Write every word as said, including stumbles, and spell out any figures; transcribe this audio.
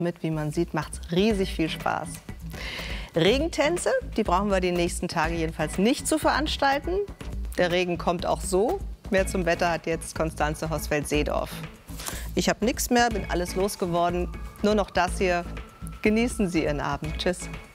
Mit, wie man sieht, macht es riesig viel Spaß. Regentänze, die brauchen wir die nächsten Tage jedenfalls nicht zu veranstalten. Der Regen kommt auch so. Mehr zum Wetter hat jetzt Constanze Hosfeld-Seedorf. Ich habe nichts mehr, bin alles losgeworden. Nur noch das hier. Genießen Sie Ihren Abend. Tschüss.